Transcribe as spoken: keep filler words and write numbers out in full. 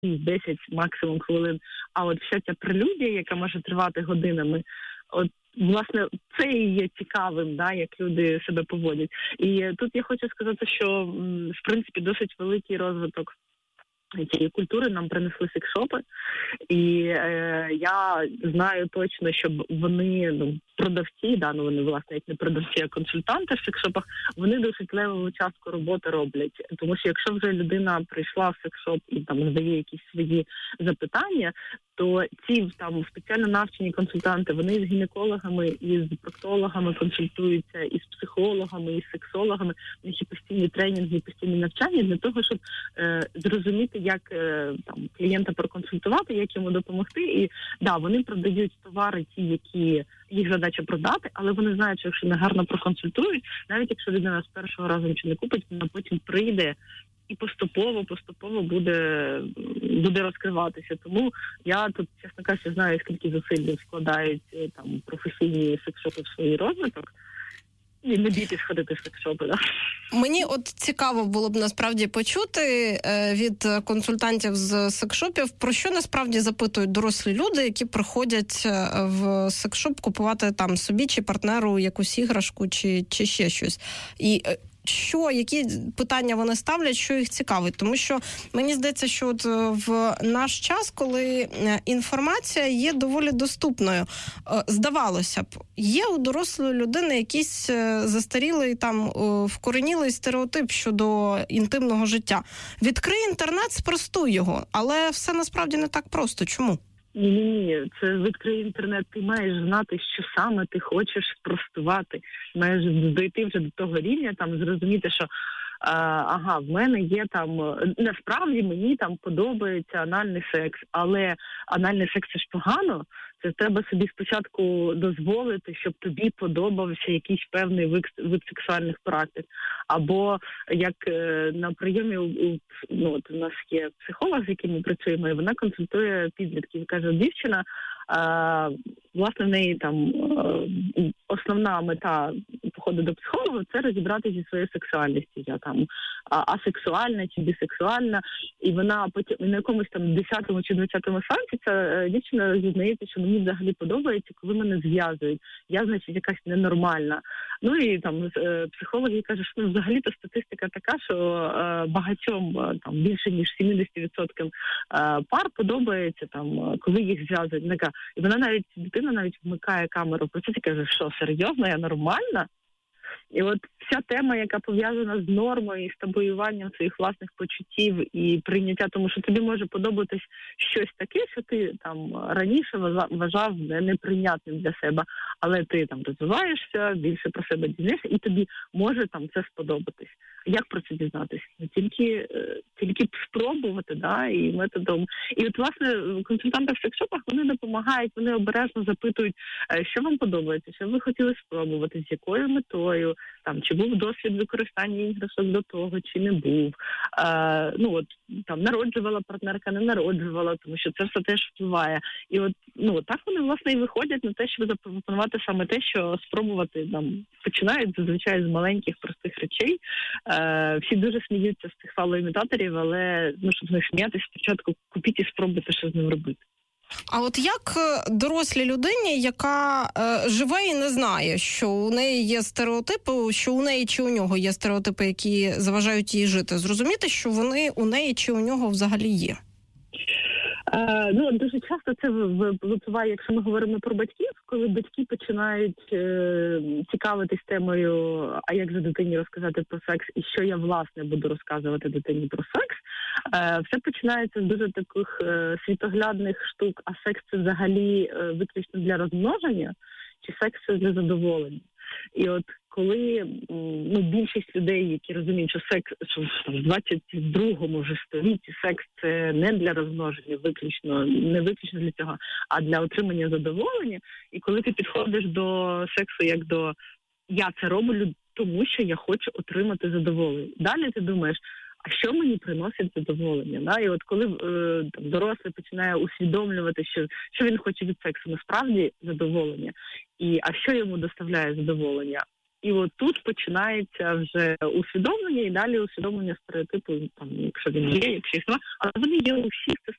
десять максимум хвилин. А от вся ця прелюдія, яка може тривати годинами, от, власне, це і є цікавим, да, як люди себе поводять. І тут я хочу сказати, що, в принципі, досить великий розвиток цієї культури нам принесли секшопи, і е, я знаю точно, що вони, ну, продавці, да, ну вони, власне, як не продавці, а консультанти в секшопах, вони досить левову частку роботи роблять. Тому що якщо вже людина прийшла в секшоп і там задає якісь свої запитання, то ці там спеціально навчені консультанти, вони з гінекологами, і з проктологами консультуються, і з психологами, і з сексологами. У них є постійні тренінги, і постійні навчання для того, щоб е, зрозуміти, як е, там клієнта проконсультувати, як йому допомогти. І да, вони продають товари, ті, які їх задача продати, але вони знають, що якщо не гарно проконсультують, навіть якщо людина з першого разу нічого не купить, вона потім прийде і поступово, поступово буде, буде розкриватися. Тому я тут, чесно кажучи, знаю, скільки зусиль вкладають там професійні секшопи в свій розвиток. І не бійтесь ходити в секшопи, да? Мені от цікаво було б насправді почути від консультантів з секшопів, про що насправді запитують дорослі люди, які приходять в секшоп купувати там собі чи партнеру якусь іграшку чи, чи ще щось. І що, які питання вони ставлять, що їх цікавить? Тому що мені здається, що от в наш час, коли інформація є доволі доступною, здавалося б, є у дорослої людини якийсь застарілий, там, вкоренілий стереотип щодо інтимного життя. Відкрий інтернет, спростуй його, але все насправді не так просто. Чому? Ні-ні-ні, це відкрий інтернет, ти маєш знати, що саме ти хочеш спростувати. Маєш дійти вже до того рівня, там, зрозуміти, що а, ага, в мене є там, насправді мені там подобається анальний секс, але анальний секс – це ж погано. Це треба собі спочатку дозволити, щоб тобі подобався якийсь певний вид, вид сексуальних практик. Або як е, на прийомі у, ну, от у нас є психолог, з яким ми працюємо, і вона консультує підлітків. Каже, дівчина, а, власне, в неї там основна мета походу до психолога – це розібратися зі своєю сексуальністю. Я там асексуальна чи бісексуальна. І вона потім на якомусь там десятому чи двадцятому сеансі ця дівчина розізнається, що мені взагалі подобається, коли мене зв'язують. Я, значить, якась ненормальна. Ну і там психологи кажуть, що ну, взагалі-то статистика така, що е, багатьом там більше ніж сімдесят відсотків е, пар подобається там, коли їх зв'язують. І вона навіть, дитина навіть вмикає камеру, про це ти каже, що серйозно, я нормальна? І от вся тема, яка пов'язана з нормою і з табуюванням своїх власних почуттів і прийняття, тому що тобі може подобатись щось таке, що ти там раніше вважав неприйнятним для себе, але ти там розвиваєшся, більше про себе дізнаєшся, і тобі може там це сподобатись. Як про це дізнатися? Тільки, тільки спробувати, да, і методом. І от, власне, консультанти в секшопах, вони допомагають, вони обережно запитують, що вам подобається, що ви хотіли спробувати, з якою метою, там, чи був досвід використання іграшок до того, чи не був. Е, ну, от, там, народжувала партнерка, не народжувала, тому що це все теж впливає. І от, ну, так вони, власне, і виходять на те, щоб запропонувати саме те, що спробувати, там, починають зазвичай з маленьких, простих речей. Е, всі дуже сміються з цих фалоімітаторів, але, ну, щоб з них сміятися, спочатку купіть і спробуйте, що з ним робити. А от як дорослій людині, яка е, живе і не знає, що у неї є стереотипи, що у неї чи у нього є стереотипи, які заважають їй жити, зрозуміти, що вони у неї чи у нього взагалі є? Е, ну, дуже часто це випливає, якщо ми говоримо про батьків, коли батьки починають е, цікавитись темою, а як же дитині розказати про секс, і що я, власне, буду розказувати дитині про секс, е, все починається з дуже таких е, світоглядних штук, а секс – це взагалі е, виключно для розмноження, чи секс – це для задоволення. І от коли ну, більшість людей, які розуміють, що секс, що в двадцять другому вже столітті секс – це не для розмноження, виключно, не виключно для цього, а для отримання задоволення. І коли ти підходиш до сексу як до «я це роблю, тому що я хочу отримати задоволення». Далі ти думаєш, а що мені приносить задоволення? Да? І от коли е, там, дорослий починає усвідомлювати, що, що він хоче від сексу, насправді задоволення, і а що йому доставляє задоволення? І от тут починається вже усвідомлення, і далі усвідомлення стереотипу, там, якщо він є, якщо існує, але вони є у всіх, це